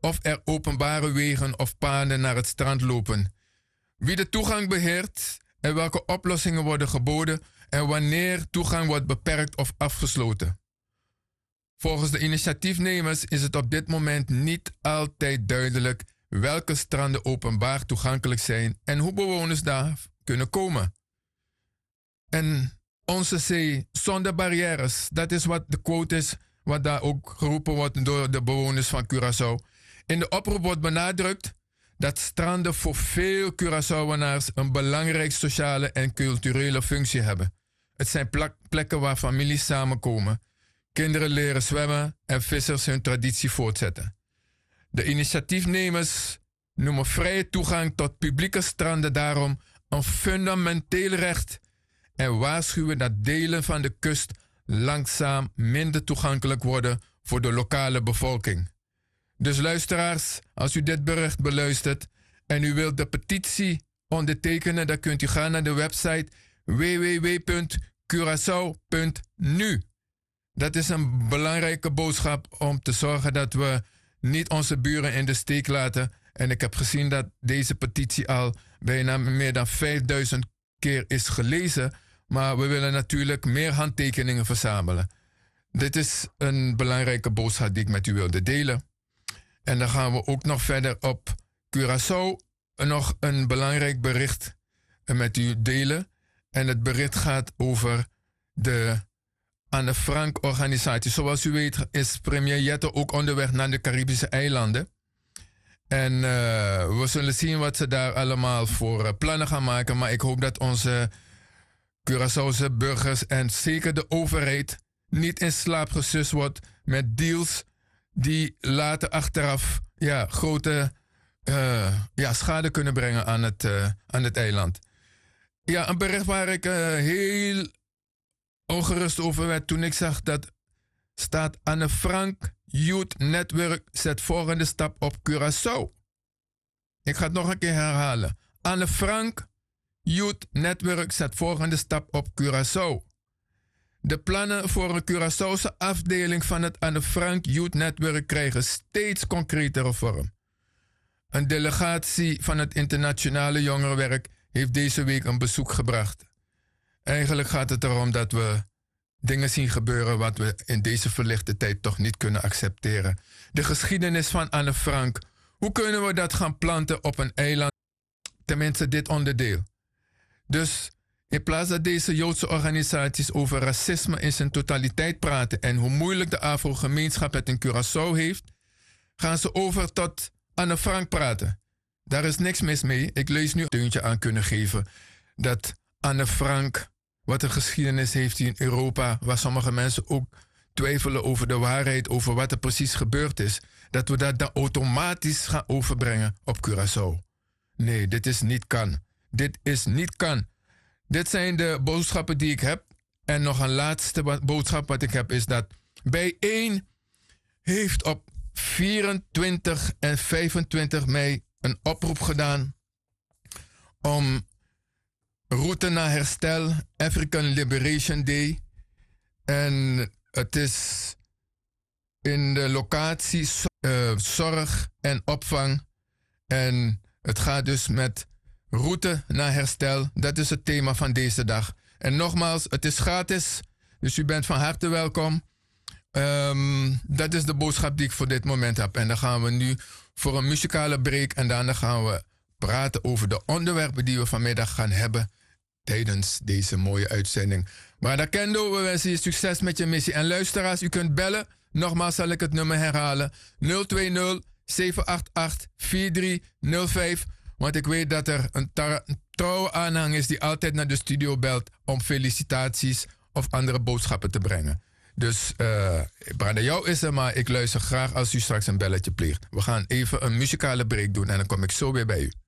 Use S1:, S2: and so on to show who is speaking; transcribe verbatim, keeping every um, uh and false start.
S1: of er openbare wegen of paden naar het strand lopen. Wie de toegang beheert en welke oplossingen worden geboden en wanneer toegang wordt beperkt of afgesloten. Volgens de initiatiefnemers is het op dit moment niet altijd duidelijk welke stranden openbaar toegankelijk zijn en hoe bewoners daar kunnen komen. En onze zee zonder barrières, dat is wat de quote is, wat daar ook geroepen wordt door de bewoners van Curaçao. In de oproep wordt benadrukt dat stranden voor veel Curaçaoënaars een belangrijke sociale en culturele functie hebben. Het zijn plak- plekken waar families samenkomen, kinderen leren zwemmen en vissers hun traditie voortzetten. De initiatiefnemers noemen vrije toegang tot publieke stranden daarom een fundamenteel recht en waarschuwen dat delen van de kust langzaam minder toegankelijk worden voor de lokale bevolking. Dus luisteraars, als u dit bericht beluistert en u wilt de petitie ondertekenen, dan kunt u gaan naar de website w w w punt curaçao punt n u. Dat is een belangrijke boodschap om te zorgen dat we niet onze buren in de steek laten. En ik heb gezien dat deze petitie al bijna meer dan vijfduizend keer is gelezen. Maar we willen natuurlijk meer handtekeningen verzamelen. Dit is een belangrijke boodschap die ik met u wilde delen. En dan gaan we ook nog verder op Curaçao nog een belangrijk bericht met u delen. En het bericht gaat over de Anne Frank-organisatie. Zoals u weet is premier Jette ook onderweg naar de Caribische eilanden. En uh, we zullen zien wat ze daar allemaal voor uh, plannen gaan maken. Maar ik hoop dat onze Curaçaose burgers en zeker de overheid niet in slaap gesust wordt met deals die later achteraf ja, grote uh, ja, schade kunnen brengen aan het, uh, aan het eiland. Ja, een bericht waar ik uh, heel ongerust over werd toen ik zag dat staat Anne Frank Youth Network zet volgende stap op Curaçao. Ik ga het nog een keer herhalen. Anne Frank Youth Network zet volgende stap op Curaçao. De plannen voor een Curaçaose afdeling van het Anne Frank Youth Network krijgen steeds concretere vorm. Een delegatie van het internationale jongerenwerk heeft deze week een bezoek gebracht. Eigenlijk gaat het erom dat we dingen zien gebeuren wat we in deze verlichte tijd toch niet kunnen accepteren. De geschiedenis van Anne Frank. Hoe kunnen we dat gaan planten op een eiland? Tenminste, dit onderdeel. Dus in plaats dat deze Joodse organisaties over racisme in zijn totaliteit praten en hoe moeilijk de Afro-gemeenschap het in Curaçao heeft, gaan ze over tot Anne Frank praten. Daar is niks mis mee. Ik lees nu een deuntje aan kunnen geven dat Anne Frank, wat een geschiedenis heeft hier in Europa, waar sommige mensen ook twijfelen over de waarheid, over wat er precies gebeurd is, dat we dat dan automatisch gaan overbrengen op Curaçao. Nee, dit is niet kan. Dit is niet kan. Dit zijn de boodschappen die ik heb. En nog een laatste boodschap wat ik heb is dat bijeen heeft op vierentwintig en vijfentwintig mei een oproep gedaan om Route naar Herstel, African Liberation Day. En het is in de locatie uh, zorg en opvang. En het gaat dus met Route naar Herstel. Dat is het thema van deze dag. En nogmaals, het is gratis. Dus u bent van harte welkom. Um, dat is de boodschap die ik voor dit moment heb. En dan gaan we nu voor een muzikale break. En daarna gaan we praten over de onderwerpen die we vanmiddag gaan hebben tijdens deze mooie uitzending. Maar dat kendo, we wensen je succes met je missie. En luisteraars, u kunt bellen. Nogmaals zal ik het nummer herhalen. nul twee nul, zeven acht acht, vier drie nul vijf. Want ik weet dat er een, tar- een trouwe aanhang is die altijd naar de studio belt om felicitaties of andere boodschappen te brengen. Dus uh, Brada, jou is er, maar ik luister graag als u straks een belletje pleegt. We gaan even een muzikale break doen en dan kom ik zo weer bij u.